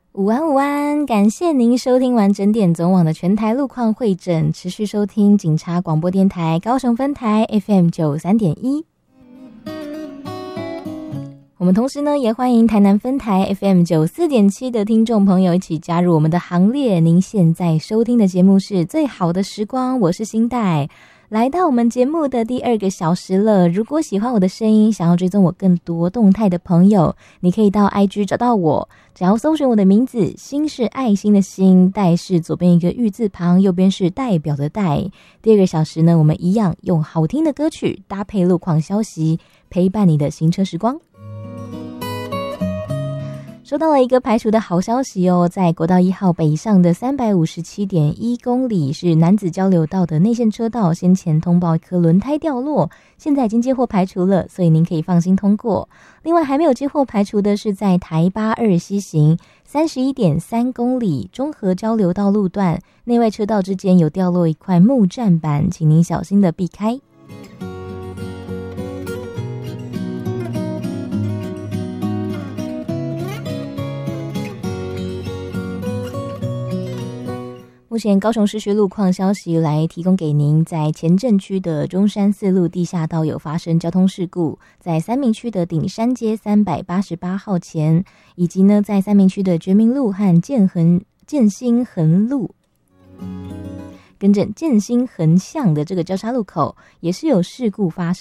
午安午安，感谢您收听完整点总网的全台路况会诊，持续收听警察广播电台高雄分台 FM93.1。我们同时呢，也欢迎台南分台 FM94.7 的听众朋友一起加入我们的行列。您现在收听的节目是最好的时光，我是新代。来到我们节目的第2个小时了，如果喜欢我的声音，想要追踪我更多动态的朋友，你可以到 IG 找到我，只要搜寻我的名字，心是爱心的心，代是左边一个玉字旁，右边是代表的代。第2个小时呢，我们一样用好听的歌曲搭配路况消息，陪伴你的行车时光。收到了一个排除的好消息哦，在国道1号北上的 357.1 公里是男子交流道的内线车道，先前通报一颗轮胎掉落，现在已经接获排除了，所以您可以放心通过。另外还没有接获排除的是在台8-2西行 31.3 公里中和交流道路段，内外车道之间有掉落一块木栈板，请您小心的避开。目前高雄市区路况消息来提供给您，在前镇区的中山4路地下道有发生交通事故，在三民区的顶山街388号前，以及呢在三民区的觉明路和建新横路建新横向的这个交叉路口也是有事故发生。